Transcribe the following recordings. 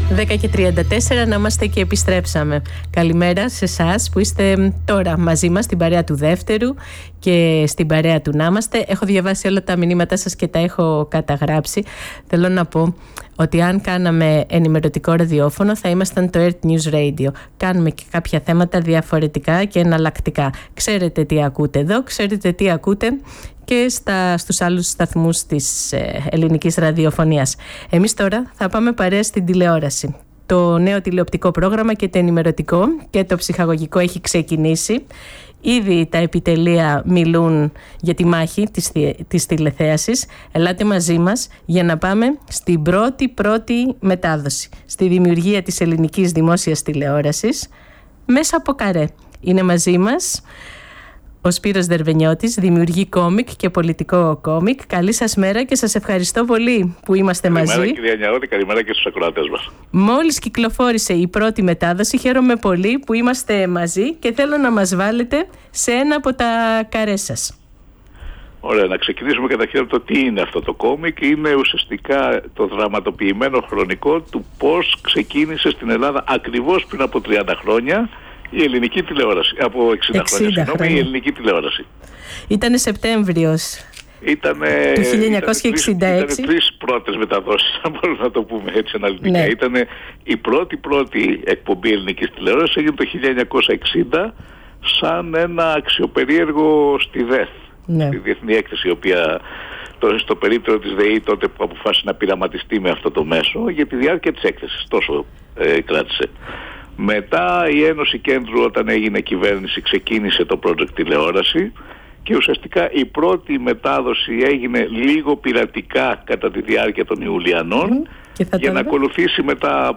10:34 να είμαστε και επιστρέψαμε. Καλημέρα σε εσάς που είστε τώρα μαζί μας στην παρέα του δεύτερου και στην παρέα του να είμαστε. Έχω διαβάσει όλα τα μηνύματά σας και τα έχω καταγράψει. Θέλω να πω ότι αν κάναμε ενημερωτικό ραδιόφωνο θα ήμασταν το Earth News Radio. Κάνουμε και κάποια θέματα διαφορετικά και εναλλακτικά. Ξέρετε τι ακούτε εδώ, ξέρετε τι ακούτε και στους άλλους σταθμούς της ελληνικής ραδιοφωνίας. Εμείς τώρα θα πάμε παρέα στην τηλεόραση. Το νέο τηλεοπτικό πρόγραμμα και το ενημερωτικό και το ψυχαγωγικό έχει ξεκινήσει. Ήδη τα επιτελεία μιλούν για τη μάχη της τηλεθέασης. Ελάτε μαζί μας για να πάμε στην πρώτη μετάδοση, στη δημιουργία της ελληνικής δημόσιας τηλεόρασης μέσα από καρέ. Είναι μαζί μας ο Σπύρος Δερβενιώτης, δημιουργεί κόμικ και πολιτικό κόμικ. Καλή σας μέρα και σας ευχαριστώ πολύ που είμαστε μαζί. Καλημέρα κυρία Νιαώτη, καλημέρα και στους ακροατές μας. Μόλις κυκλοφόρησε η πρώτη μετάδοση, χαίρομαι πολύ που είμαστε μαζί και θέλω να μας βάλετε σε ένα από τα καρέ σας. Ωραία, να ξεκινήσουμε καταρχήν από το τι είναι αυτό το κόμικ. Είναι ουσιαστικά το δραματοποιημένο χρονικό του πώς ξεκίνησε στην Ελλάδα ακριβώς πριν από 30 χρόνια η ελληνική τηλεόραση. Από 60 χρόνια, η ελληνική τηλεόραση. Ήτανε Σεπτέμβριος του 1966. Ήταν τρεις πρώτες μεταδόσεις, αν μπορούμε να το πούμε έτσι αναλυτικά. Ναι. Ήτανε η πρώτη εκπομπή ελληνικής τηλεόρασης, έγινε το 1960 σαν ένα αξιοπερίεργο στη ΔΕΘ. Ναι. Τη διεθνή έκθεση, η οποία στο περίπτερο της ΔΕΗ τότε που αποφάσισε να πειραματιστεί με αυτό το μέσο, για τη διάρκεια της έκθεσης τόσο κράτησε. Μετά η Ένωση Κέντρου, όταν έγινε κυβέρνηση, ξεκίνησε το project τηλεόραση και ουσιαστικά η πρώτη μετάδοση έγινε λίγο πειρατικά κατά τη διάρκεια των Ιουλιανών για να ακολουθήσει μετά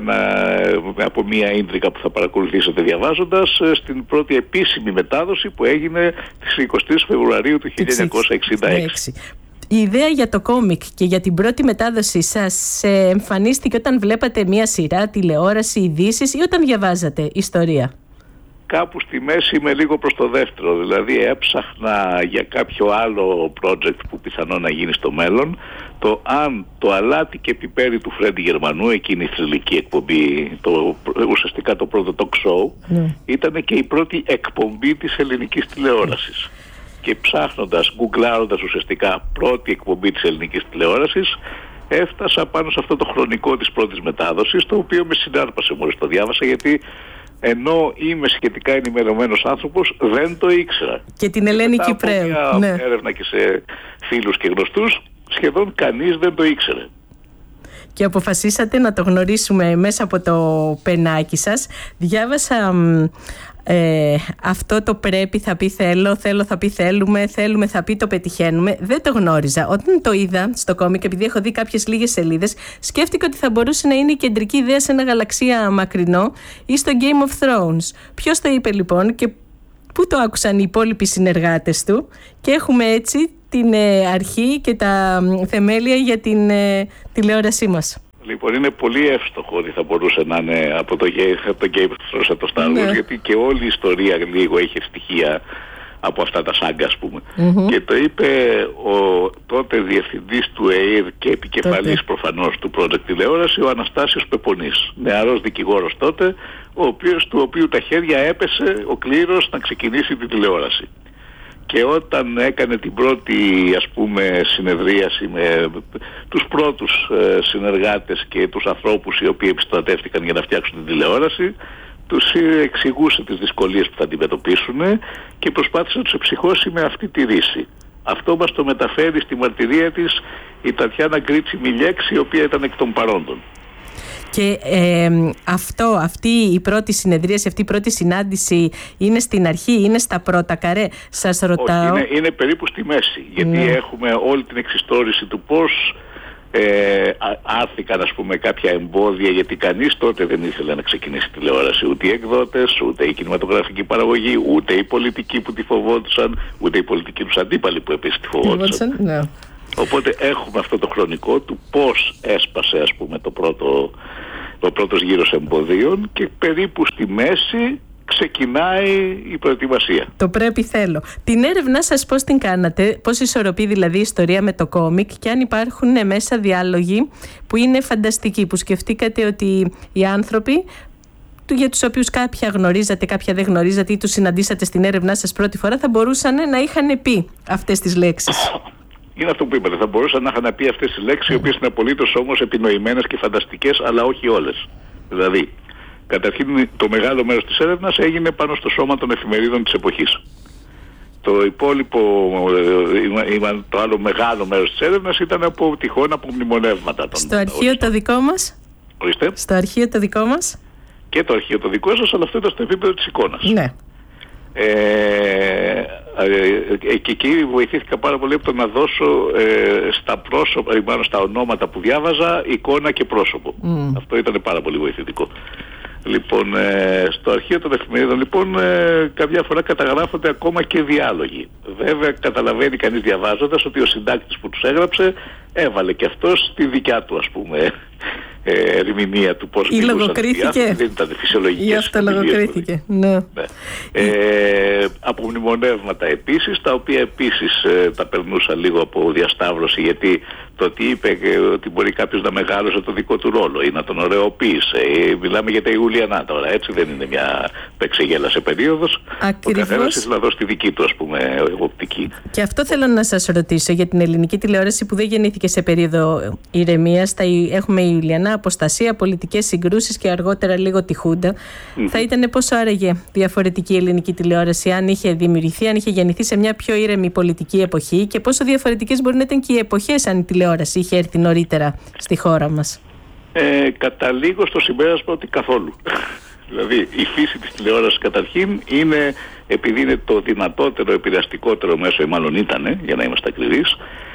από μια ίντρικα που θα παρακολουθήσετε διαβάζοντας στην πρώτη επίσημη μετάδοση που έγινε στις 23 Φεβρουαρίου του 1966. Η ιδέα για το κόμικ και για την πρώτη μετάδοση σας εμφανίστηκε όταν βλέπατε μια σειρά, τηλεόραση, ειδήσεις ή όταν διαβάζατε ιστορία? Κάπου στη μέση είμαι λίγο προς το δεύτερο, δηλαδή έψαχνα για κάποιο άλλο project που πιθανό να γίνει στο μέλλον, το αν το αλάτι και πιπέρι του Φρέντι Γερμανού, εκείνη η θρυλική εκπομπή, ουσιαστικά το πρώτο talk show, ήταν και η πρώτη εκπομπή της ελληνικής τηλεόρασης. Και ψάχνοντας, γκουγκλάροντας ουσιαστικά πρώτη εκπομπή της ελληνικής τηλεόρασης, έφτασα πάνω σε αυτό το χρονικό της πρώτης μετάδοσης, το οποίο με συνάρπασε μόλις το διάβασα, γιατί ενώ είμαι σχετικά ενημερωμένος άνθρωπος, δεν το ήξερα. Και την Ελένη Κυπρέου. Μετά από μια έρευνα και σε φίλους και γνωστούς, σχεδόν κανείς δεν το ήξερε. Και αποφασίσατε να το γνωρίσουμε μέσα από το πενάκι σας. Διάβασα αυτό το πρέπει θα πει θέλω θα πει θέλουμε θα πει το πετυχαίνουμε. Δεν το γνώριζα. Όταν το είδα στο κόμικ, επειδή έχω δει κάποιες λίγες σελίδες, σκέφτηκα ότι θα μπορούσε να είναι η κεντρική ιδέα σε ένα γαλαξία μακρινό ή στο Game of Thrones. Ποιος το είπε λοιπόν και πού το άκουσαν οι υπόλοιποι συνεργάτες του, και έχουμε έτσι την αρχή και τα θεμέλια για την τηλεόρασή μας. Λοιπόν, είναι πολύ εύστοχο ότι θα μπορούσε να είναι από το Game of Thrones το Star Wars, γιατί και όλη η ιστορία λίγο έχει στοιχεία από αυτά τα σάγκα, ας πούμε. Και το είπε ο τότε διευθυντής του ΕΕΔ και επικεφαλής προφανώς του project τηλεόραση, ο Αναστάσιος Πεπονής, νεαρός δικηγόρος τότε, του οποίου τα χέρια έπεσε ο κλήρος να ξεκινήσει τη τηλεόραση. Και όταν έκανε την πρώτη, ας πούμε, συνεδρίαση με τους πρώτους συνεργάτες και τους ανθρώπους οι οποίοι επιστρατεύτηκαν για να φτιάξουν την τηλεόραση, τους εξηγούσε τις δυσκολίες που θα αντιμετωπίσουν και προσπάθησε να τους εψυχώσει με αυτή τη ρίση. Αυτό μας το μεταφέρει στη μαρτυρία της η Τατιάνα Γκρίτσι Μιλιέξη, η οποία ήταν εκ των παρόντων. Και αυτή η πρώτη συνεδρίαση, αυτή η πρώτη συνάντηση είναι στην αρχή, είναι στα πρώτα καρέ? Σας ρωτάω. Όχι, είναι περίπου στη μέση, γιατί έχουμε όλη την εξιστόρηση του πώς άρθηκαν, ας πούμε, κάποια εμπόδια, γιατί κανείς τότε δεν ήθελε να ξεκινήσει τηλεόραση, ούτε οι εκδότες, ούτε η κινηματογραφική παραγωγή, ούτε οι πολιτικοί που τη φοβόντουσαν, ούτε οι πολιτικοί τους αντίπαλοι που επίσης τη φοβόντουσαν. Οπότε έχουμε αυτό το χρονικό του πώς έσπασε, ας πούμε, ο πρώτος γύρος εμποδίων, και περίπου στη μέση ξεκινάει η προετοιμασία. Το πρέπει θέλω. Την έρευνά σας πώς την κάνατε, πώς ισορροπεί δηλαδή η ιστορία με το κόμικ και αν υπάρχουν μέσα διάλογοι που είναι φανταστικοί, που σκεφτήκατε ότι οι άνθρωποι για τους οποίους κάποια γνωρίζατε, κάποια δεν γνωρίζατε ή τους συναντήσατε στην έρευνά σας πρώτη φορά θα μπορούσαν να είχαν πει αυτές τις λέξεις. Είναι αυτό που είπατε, θα μπορούσαν να είχαν πει αυτές τις λέξεις, οι οποίες είναι απολύτως όμως επινοημένες και φανταστικές, αλλά όχι όλες. Δηλαδή, καταρχήν το μεγάλο μέρος της έρευνας έγινε πάνω στο σώμα των εφημερίδων της εποχής. Το υπόλοιπο, το άλλο μεγάλο μέρος της έρευνας ήταν από τυχόν απομνημονεύματα. Στο αρχείο το δικό μας. Ορίστε. Στο αρχείο το δικό μας. Και το αρχείο το δικό σας, αλλά αυτό ήταν στο επίπεδο της εικόνας. Ναι. Και εκεί βοηθήθηκα πάρα πολύ από το να δώσω στα πρόσωπα, μάλλον στα ονόματα που διάβαζα, εικόνα και πρόσωπο. Αυτό ήταν πάρα πολύ βοηθητικό. Λοιπόν, στο αρχείο των εφημερίδων, λοιπόν, καμιά φορά καταγράφονται ακόμα και διάλογοι. Βέβαια, καταλαβαίνει κανείς διαβάζοντας ότι ο συντάκτης που τους έγραψε έβαλε και αυτός τη δικιά του, ας πούμε, ερμηνεία του πώς ή λογοκρίθηκε. Δεν ήταν φυσιολογικές. Ή αυτό λογοκρίθηκε. Ναι. Απομνημονεύματα επίσης, τα οποία επίσης τα περνούσα λίγο από διασταύρωση, γιατί το ότι είπε ότι μπορεί κάποιος να μεγάλωσε το δικό του ρόλο ή να τον ωραιοποίησε. Μιλάμε για τα Ιουλιανά τώρα, έτσι δεν είναι μια πεξεγέλασε περίοδος. Ακριβώς. Ο καθένας ήθελε να δώσει τη δική του, ας πούμε, οπτική. Και αυτό θέλω να σας ρωτήσω για την ελληνική τηλεόραση που δεν γεννήθηκε σε περίοδο ηρεμίας. Έχουμε Ιουλιανά, αποστασία, πολιτικές συγκρούσεις και αργότερα λίγο τη Χούντα. Θα ήταν πόσο άραγε διαφορετική η ελληνική τηλεόραση αν είχε δημιουργηθεί, αν είχε γεννηθεί σε μια πιο ήρεμη πολιτική εποχή και πόσο διαφορετικές μπορεί να ήταν και οι εποχές αν η τηλεόραση είχε έρθει νωρίτερα στη χώρα μας. Καταλήγω στο συμπέρασμα ότι καθόλου. Δηλαδή η φύση της τηλεόρασης καταρχήν είναι, επειδή είναι το δυνατότερο, επηρεαστικότερο μέσο, ή μάλλον ήτανε, για να είμαστε ακριβείς,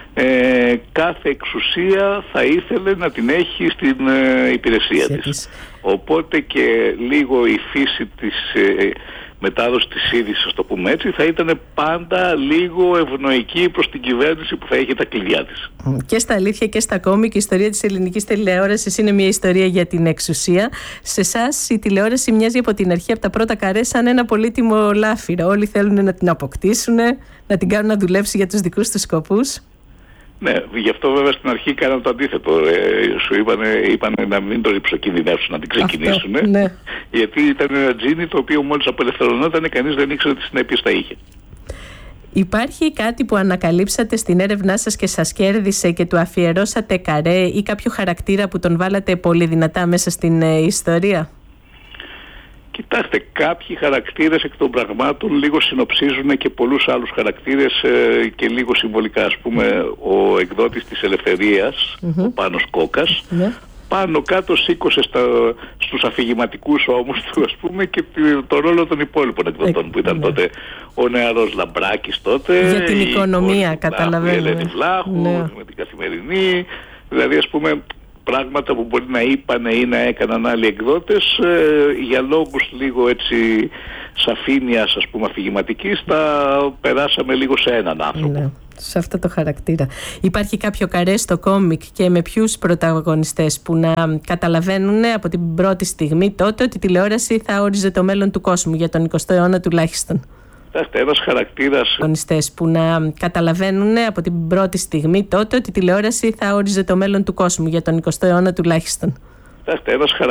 κάθε εξουσία θα ήθελε να την έχει στην υπηρεσία της. Οπότε και λίγο η φύση της μετάδοση της είδησης, ας το πούμε έτσι, θα ήταν πάντα λίγο ευνοϊκή προς την κυβέρνηση που θα έχει τα κλειδιά της. Και στα αλήθεια και στα κόμικ η ιστορία της ελληνικής τηλεόρασης είναι μια ιστορία για την εξουσία. Σε εσάς η τηλεόραση μοιάζει από την αρχή, από τα πρώτα καρέ, σαν ένα πολύτιμο λάφυρο. Όλοι θέλουν να την αποκτήσουν, να την κάνουν να δουλέψει για τους δικούς τους σκοπούς. Ναι, γι' αυτό βέβαια στην αρχή κάναν το αντίθετο. Σου είπαν να μην το ριψοκινδυνεύσουν, να την ξεκινήσουν. Ναι. Γιατί ήταν ένα τζίνι το οποίο μόλις απελευθερωνόταν κανείς δεν ήξερε τι συνέπειες θα είχε. Υπάρχει κάτι που ανακαλύψατε στην έρευνά σας και σας κέρδισε και του αφιερώσατε καρέ ή κάποιο χαρακτήρα που τον βάλατε πολύ δυνατά μέσα στην ιστορία? Κοιτάξτε, κάποιοι χαρακτήρες εκ των πραγμάτων λίγο συνοψίζουν και πολλούς άλλους χαρακτήρες και λίγο συμβολικά. Ας πούμε, ο εκδότης της Ελευθερίας, ο Πάνος Κόκας, πάνω κάτω σήκωσε στους αφηγηματικούς ώμους του, ας πούμε, και το ρόλο των υπόλοιπων εκδοτών που ήταν τότε ο νεαρός Λαμπράκης τότε. Για την οικονομία, καταλαβαίνουμε. Η Ελένη Βλάχου, με την Καθημερινή, δηλαδή ας πούμε πράγματα που μπορεί να είπαν ή να έκαναν άλλοι εκδότες για λόγους λίγο έτσι σαφήνειας, ας πούμε, αφηγηματικής, τα περάσαμε λίγο σε έναν άνθρωπο. Ναι, σε αυτό το χαρακτήρα. Υπάρχει κάποιο καρέ στο κόμικ και με ποιους πρωταγωνιστές που να καταλαβαίνουν από την πρώτη στιγμή τότε ότι η τηλεόραση θα όριζε το μέλλον του κόσμου για τον 20ο αιώνα τουλάχιστον? Ένας χαρακτήρας που να καταλαβαίνουν από την πρώτη στιγμή τότε ότι η τηλεόραση θα όριζε το μέλλον του κόσμου για τον 20ο αιώνα τουλάχιστον. Ένας